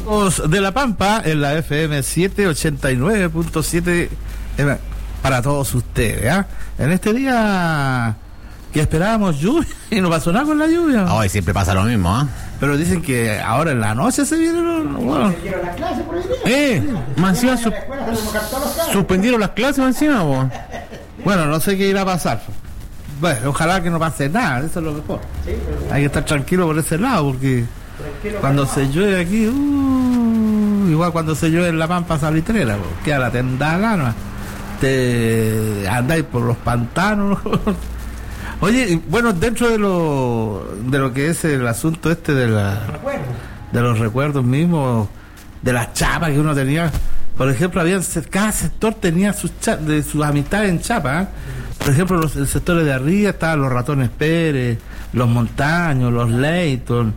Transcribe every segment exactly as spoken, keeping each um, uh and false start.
De La Pampa en la F M setecientos ochenta y nueve punto siete para todos ustedes, ¿eh? En este día que esperábamos lluvia y no pasó nada con la lluvia. Hoy siempre pasa lo mismo, ¿ah? ¿eh? Pero dicen que ahora en la noche se vienen los... Bueno. las clases por ahí. Eh, más encima su- suspendieron las clases más encima, vos. Bueno, no sé qué irá a pasar. Bueno, ojalá que no pase nada, eso es lo mejor. Sí, pero... Hay que estar tranquilo por ese lado, porque cuando se llueve aquí, uh, igual cuando se llueve en La Pampa Salitrera, que a la tenda gana, te andáis por los pantanos. Oye, bueno, dentro de lo de lo que es el asunto este de la de los recuerdos mismos, de las chapas que uno tenía, por ejemplo, había cada sector tenía sus cha, de sus amistades en chapa, ¿eh? Por ejemplo, los el sectores de arriba estaban los Ratones Pérez, los Montaños, los Leighton,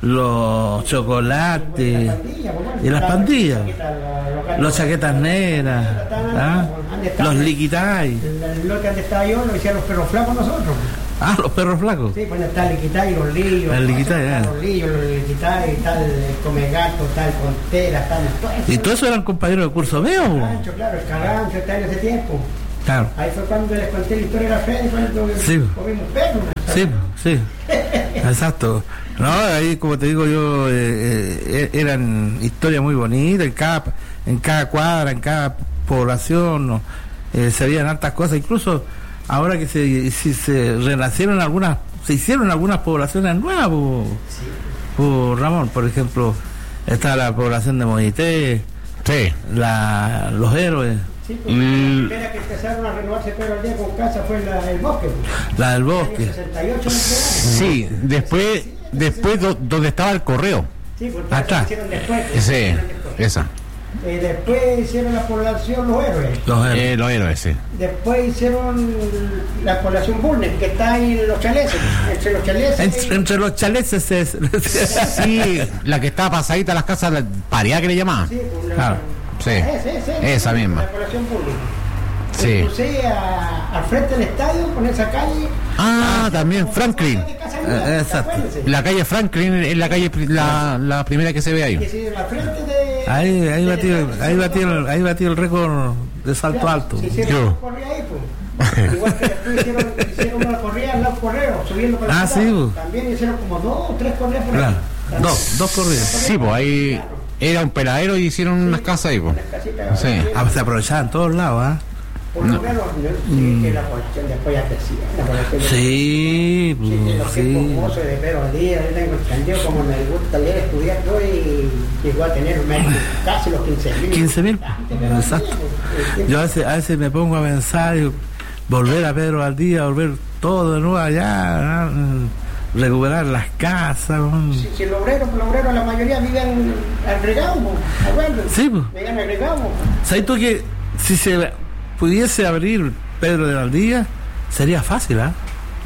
los Chocolates y las pandillas, los Chaquetas Negras, ¿ah? Los Liquitay. El lote donde estaba yo lo hicieron los perros flacos nosotros. Ah, los perros flacos. Sí, bueno, está el Liquitay, los Lillos. El Liquitay, ¿no? eh. Los Lillos, los Liquitay, está el Comegato, está el Contera, está el... Todo eso. ¿Y todos esos eran compañeros de curso mío? El Cagancho, claro, el Cagancho está en ese tiempo. Claro. Ahí fue cuando les conté la historia de la Fede, cuando Sí. comimos perros. Sí, sí. Exacto. No, ahí como te digo yo, eh, eh, eran historias muy bonitas, en cada, en cada cuadra, en cada población, ¿no? eh, se veían hartas cosas, incluso ahora que se, si se renacieron algunas, se hicieron algunas poblaciones nuevas, por, Sí. por Ramón, por ejemplo, está la población de Moité, Sí. la, los héroes, Sí, pues Mm. la primera que empezaron a renovarse pero al día con casa fue la, el bosque. Pues. la del En el bosque. año sesenta y ocho me Sí, después, después do- donde estaba el correo. Sí, porque Acá. eso hicieron después. Sí, hicieron después. esa. Eh, después hicieron la población Los Héroes. Los héroes. Eh, los héroes, sí. Después hicieron la población Bulnes, que está ahí en los chaleces. Entre los chaleces. Entre, entre los chaleces es... Sí, la que estaba pasadita a las casas, la pareada que le llamaban. Sí, pues, la- Claro, sí. Ese, ese, Esa misma. La población Bulnes. Sí. Me crucé a- al frente del estadio, con esa calle. Ah, también Franklin. Eh, exacto. La calle Franklin es la calle, pri- la, la primera que se ve Que ahí. sí, al frente de. Ahí, ahí del batí, estadio, ahí batí, el, ahí batí el récord de salto ya, alto. se hicieron Yo. una corrida ahí, pues. Igual que después hicieron, hicieron una corrida al lado correo, subiendo por la Ah, ciudad. sí, pues. También hicieron como dos o tres corridas por ahí. Claro. También. Dos, dos corridas. Sí, pues ahí era un peladero y hicieron unas casas ahí, pues. Las casitas, Sí. Ah, se aprovechaban en todos lados, ¿ah? Por lo menos, sí, que la población después ya crecía. La población Sí, Sí, que los pues, tiempos sí. mozos de Pedro al día, yo tengo entendido como me gusta leer, estudiar todo y llegó a tener menos, casi los quince mil. quince mil. Exacto. Yo a veces, a veces me pongo a pensar, y volver a Pedro al día, volver todo de nuevo allá, ¿ah? Recuperar las casas. ¿no? Si, si el obrero, el obrero la mayoría viven agregados, acuerdo. Sí, pues. Viven agregados. ¿Sabes tú que si se pudiese abrir Pedro de Valdivia, sería fácil, ¿ah?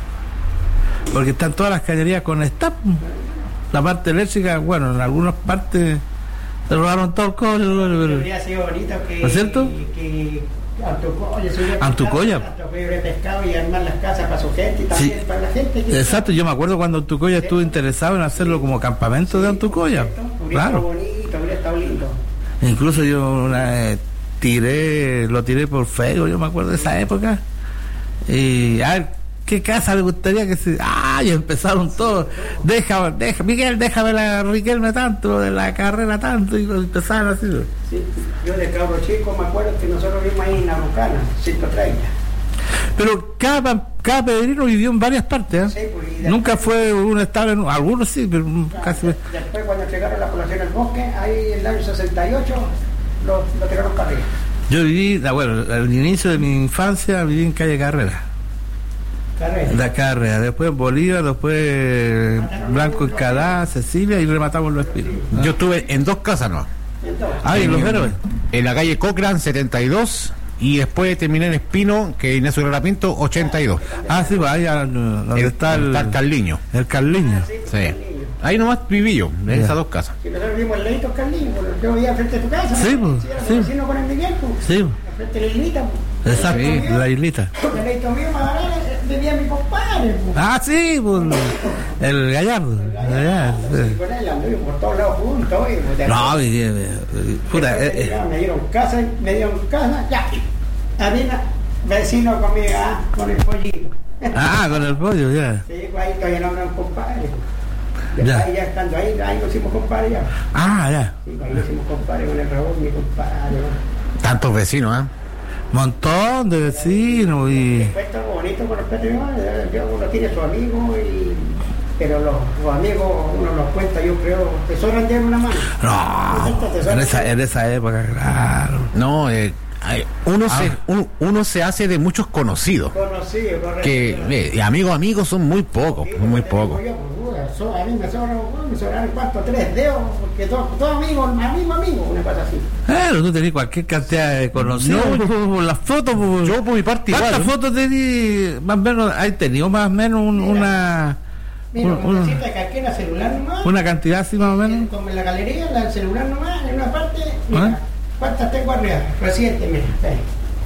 Porque están todas las cañerías conectadas. La parte eléctrica, bueno, en algunas partes se robaron todo el cobre. pero- Habría sido bonito que. ¿No es cierto? Que Antucoya se hubiera Antucoya. pescado, Antucoya hubiera pescado y armar las casas para su gente y también Sí. para la gente. Que Exacto, yo me acuerdo cuando Antucoya estuvo interesado en hacerlo como campamento de Antucoya. Hubiera estado Claro. bonito, hubiera estado lindo. Incluso yo una vez tiré, lo tiré por Facebook, yo me acuerdo de esa época. Y a ver, ¿qué casa le gustaría que se.? ¡Ay! Empezaron todos. Deja, deja, Miguel, déjame la Riquelme tanto, de la carrera tanto. Y empezaron así. Sí, yo de cabro chico me acuerdo que nosotros vimos ahí en Araucana, ciento treinta. Pero cada, cada peregrino vivió en varias partes, ¿eh? Sí, pues, y después- Nunca fue un estado en. Algunos sí, pero casi. Después cuando llegaron la población al bosque, ahí en el año sesenta y ocho, lo, lo tiraron para arriba. Yo viví, ah, bueno, al inicio de mi infancia viví en calle Carrera. Carrera. La Carrera, después Bolívar, después Blanco Encalá, Cecilia y rematamos los espíritus. Yo estuve en dos casas, ¿no? Entonces, Ah, y los héroes. En la calle Cochrane, setenta y dos, y después terminé en Espino, que Ignacio Guerra Pinto, ochenta y dos. Ah, sí, pues ahí ah, donde El- está el, está el Carliño. el Carliño. sí, pues, Sí. Carliño. Ahí nomás viví yo, en Ya. esas dos casas. Si nosotros vimos el leito Carliño, bueno, yo vivía frente a tu casa. Sí, ¿no? pues, Si era sí. vecino con el Miguel, pues, Sí, frente a la islita. Pues. exacto, Sí. la islita. El leito mío, Magdalena, vivía mi compadre. Pues. Ah, sí, pues, el Gallardo. El Gallardo, Sí. sí, con él anduvimos por todos lados juntos. Y, pues, No, mi, mi, puta, eh, eh. me dieron casa, me dieron casa, ya. Harina, vecino conmigo, ah, con el pollito. Ah, con el pollo, ya. Sí, pues ahí todavía no eran compadres. Ya. Ya. Ahí ya estando ahí, ahí lo hicimos compadre ya. Ah, ya. Sí, pues ahí lo hicimos compadre con el Raúl, mi compadre. Tantos vecinos, ¿eh? Montón de vecinos y. Después está algo bonito con los patrimonios, uno tiene su amigo y... Pero los, los amigos, uno los cuenta, yo creo, te sobran de una mano. No, en esa, en esa época, claro. No, eh, ay, uno, Ah. se, uno, uno se hace de muchos conocidos. Conocido, correcto. Que eh, amigos, amigos son muy pocos, Sí, son muy como te pocos. digo yo, pues, uh, so- a mí me sobran, uh, me sobraron cuánto, tres dedos, porque todos todo amigos, amigo, amigo, una cosa así. Claro, tú tenés cualquier cantidad de conocidos. No, por las fotos, por- Yo por mi parte ¿cuántas igual. fotos tenés? Más o menos, hay tenido más o menos un- Mira. una. Mira, un- una un- cita que aquí en la celular nomás, una cantidad así más o menos. como en la galería, la celular nomás, en una parte, mira, ¿Ah? ¿cuántas tengo arriba? Reciente, mira, ahí,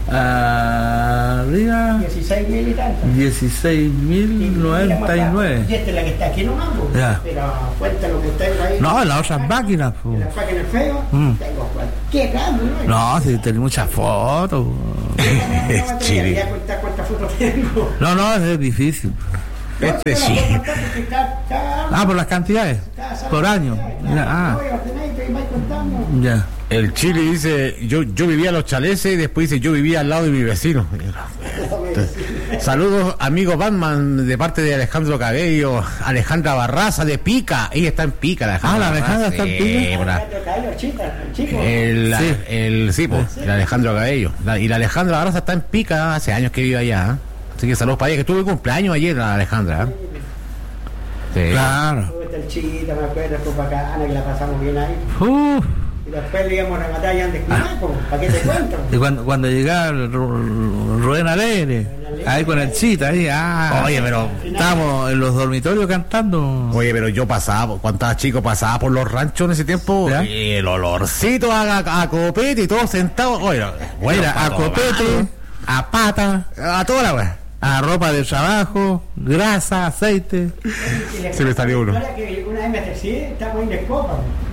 Arriba, dieciséis mil y tantas. dieciséis mil noventa y Y nueve. esta es la que está aquí nomás, pues. Ya. Pero cuenta lo que tengo ahí. No, en las otras máquinas, pues. En las máquinas feo, Mm. tengo cualquier cambio, ¿no? No, si tenés muchas fotos. Es chile. Ya contar cuántas fotos tengo. No, no, es difícil. Este No, sí. no, no, porque cada- cada- Ah, por las cantidades. cada sala- Por año. cada- Ya, ah, Voy a ordenar y te vais contando. ya. El Chile dice, yo yo vivía en los chaleces y después dice, yo vivía al lado de mi vecino. Saludos, amigo Batman, de parte de Alejandro Cabello, Alejandra Barraza de Pica. Ella está en Pica, la Ah, la Alejandra Barraza, está en sí, Pica. por ahí. Alejandro Cabello, chica, el chico. El, Sí. el, sí, po, el Alejandro Cabello. La- y la Alejandra Barraza está en Pica, hace años que vive allá. ¿eh? Así que saludos para ella, que tuvo cumpleaños ayer, la Alejandra. ¿eh? Sí. Claro. Puta, el chita, me acuerdo, fue bacana, que la pasamos bien ahí. Uf. Y después le íbamos a rematar allá en Descuimaco, ¿para qué te cuento? Y cuando, cuando llegaba el Ru- Rubén Alegre, ahí con el chita, ahí, ah, Oye, pero- estábamos en los dormitorios cantando. Oye, pero yo pasaba, cuando estaba chico, pasaba por los ranchos en ese tiempo, ¿Ya? y el olorcito a, a, a copete y todos sentados. Oye, bueno, Mira, a copete, a pata, a toda la wea. a ropa de trabajo, grasa, aceite. Y le Se me salió uno. Ahora que una vez me tercié, estamos en la Escopa.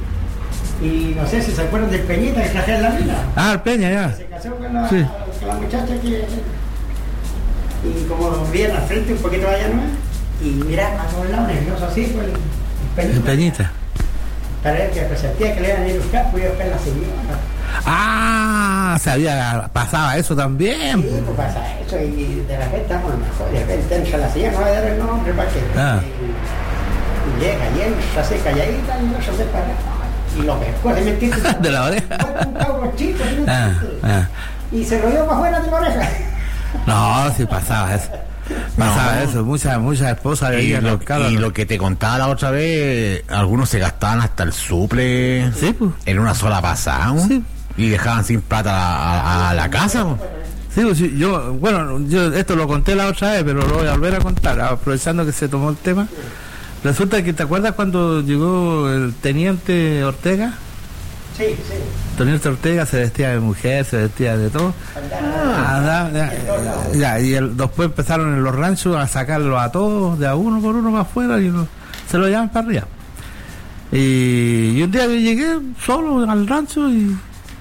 Y no sé si se acuerdan del Peñita que traje en la mina. Ah, el Peña, ya. Se casó con la, Sí. con la muchacha que. Y como vivían al frente, un poquito allá nomás. Y miraba a todos lados, nervioso así, pues el, el Peñita. El Peñita. Para él que presentía que le iban a ir a buscar, podía buscar la señora. Ah, se había pasaba eso Sí, también. pues pasa eso, y de repente estamos a lo mejor, de repente entra la señora, no va a dar el nombre para que. Ah. Y, y llega y entra así calladita y no se ve para nada. Y lo pescó, de mentira. De la oreja. Fue un cabro chico, ¿sí me Ah, entiendes? ah. Y se lo dio para afuera de la oreja. No, sí pasaba eso. Pasaba No. eso. Muchas, muchas esposas Y veían lo, los cabros. y lo que te contaba la otra vez, algunos se gastaban hasta el suple Sí, pues. en una sola pasada, ¿no? Sí. Y dejaban sin plata a, a- a la casa. ¿no? Sí, pues, sí, yo, bueno, yo esto lo conté la otra vez, pero lo voy a volver a contar, aprovechando que se tomó el tema. Resulta que, ¿te acuerdas cuando llegó el teniente Ortega? Sí, sí. Teniente Ortega se vestía de mujer, se vestía de todo. Ah, ya, ya, ya, y el- después empezaron en los ranchos a sacarlos a todos, de a uno por uno para afuera, y uno- se lo llevan para arriba. Y, y un día yo llegué solo al rancho y,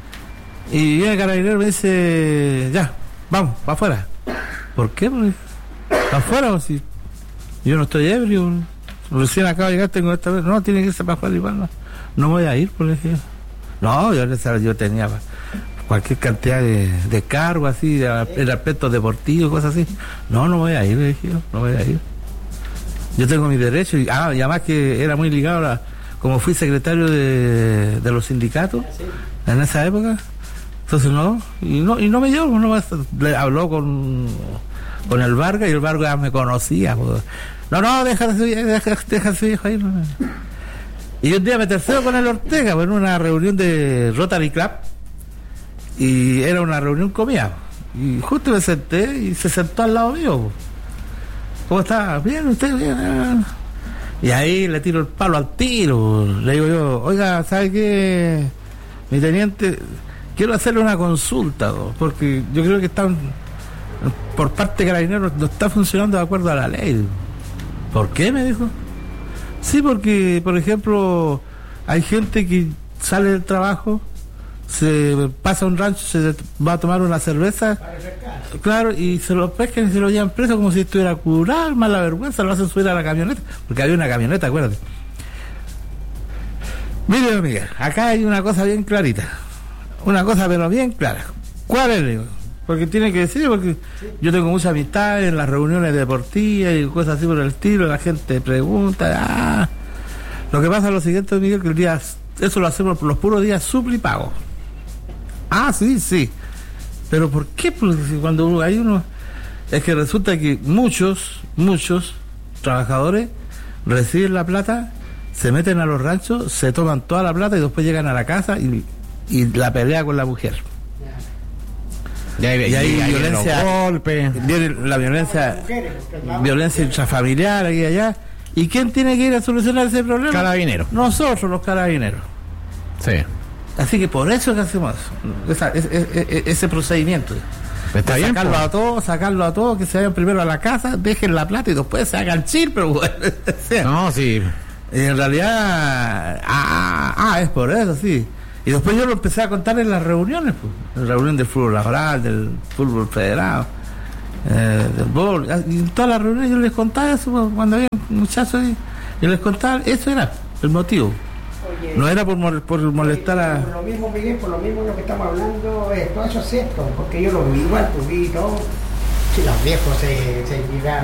y viene el carabinero y me dice, ya, vamos, para afuera. ¿Por qué? ¿Para afuera? O si yo no estoy ebrio, recién acabo de llegar, tengo esta vez, no, tiene que irse para afuera igual, no, no voy a ir, por ejemplo. No, yo, yo tenía cualquier cantidad de, de cargo así, de, de aspectos deportivos, cosas así. No, no voy a ir, le dije yo, no voy a ir. Yo tengo mis derechos y, ah, y además que era muy ligado a la, como fui secretario de, de los sindicatos en esa época, entonces no, y no, y no me dio, no, le habló con, con el Vargas y el Vargas me conocía. Pues. No, no, deja de su, deja, deja de su viejo ahí. No. Y un día me tercero con el Ortega, pues, en una reunión de Rotary Club, y era una reunión comida. Y justo me senté y se sentó al lado mío. Pues. ¿Cómo está? Bien, usted, bien. Ah. Y ahí le tiro el palo al tiro. Le digo yo, oiga, ¿sabe qué? Mi teniente, quiero hacerle una consulta, ¿no? Porque yo creo que están por parte de Carabineros no está funcionando de acuerdo a la ley. ¿Por qué? Me dijo. Sí, porque, por ejemplo, hay gente que sale del trabajo, se pasa a un rancho, se va a tomar una cerveza, claro, y se lo pescan y se lo llevan preso como si estuviera curado, mala vergüenza, lo hacen subir a la camioneta, porque había una camioneta, acuérdate. Mire, Miguel, acá hay una cosa bien clarita, una cosa pero bien clara. ¿Cuál es, digo? Porque tiene que decir, porque yo tengo mucha amistad en las reuniones deportivas y cosas así por el estilo, la gente pregunta, ah. Lo que pasa es lo siguiente, Miguel, que el día, eso lo hacemos por los puros días suplipagos. Ah, sí, sí. Pero ¿por qué? Porque cuando hay uno, es que resulta que muchos, muchos trabajadores reciben la plata, se meten a los ranchos, se toman toda la plata y después llegan a la casa y, y la pelea con la mujer. Y hay, y hay y hay violencia, golpes, viene la violencia, violencia intrafamiliar aquí y allá. ¿Y quién tiene que ir a solucionar ese problema? Carabineros. Nosotros, los carabineros. Sí. Así que por eso es que hacemos eso, esa, ese, ese, ese procedimiento. Está bien, sacarlo pues. a todos, sacarlo a todos, que se vayan primero a la casa, dejen la plata y después se hagan chill, pero bueno. O sea, No, sí. en realidad, ah, ah, es por eso, sí. Y después yo lo empecé a contar en las reuniones, pues, en la reunión del fútbol laboral, del fútbol federado, eh, del bol, y en todas las reuniones yo les contaba eso, pues, cuando había muchachos ahí, yo les contaba, eso era el motivo. Oye, no era por, mol- por molestar a... Por lo mismo, Miguel, por lo mismo lo que estamos hablando, eh, todo eso es cierto, porque yo lo vi igual, pues vi todo. Si los viejos se, se llegaban